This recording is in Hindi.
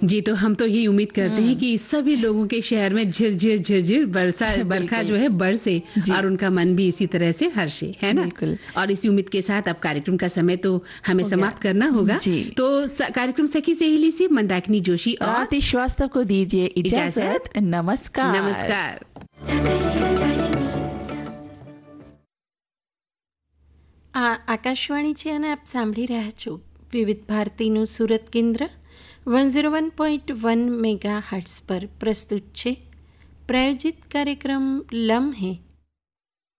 जी, तो हम तो यही उम्मीद करते हैं कि सभी लोगों के शहर में झिरझिर झिरझिर बरखा जो है बरसे और उनका मन भी इसी तरह से हर्षे, है ना? बिल्कुल। और इसी उम्मीद के साथ अब कार्यक्रम का समय तो हमें समाप्त करना होगा। तो कार्यक्रम सखी सहेली से मंदाकिनी जोशी और आरती श्रीवास्तव को दीजिए इजाजत। नमस्कार। नमस्कार। આકાશવાણી છે અને આપ સાંભળી રહ્યા છો વિવિધ ભારતીનું સુરત કેન્દ્ર 101.1 મેગા હર્ટ્ઝ પર પ્રસ્તુત છે પ્રાયોજિત કાર્યક્રમ લમ્હે